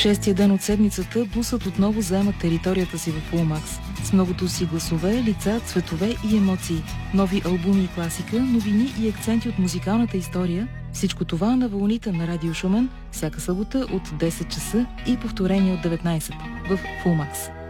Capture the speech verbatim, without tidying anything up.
шестия ден от седмицата бусът отново заема територията си в Фулмакс. С многото си гласове, лица, цветове и емоции. Нови албуми и класика, новини и акценти от музикалната история. Всичко това на вълните на Радио Шумен всяка събота от десет часа и повторение от деветнайсет в Фулмакс.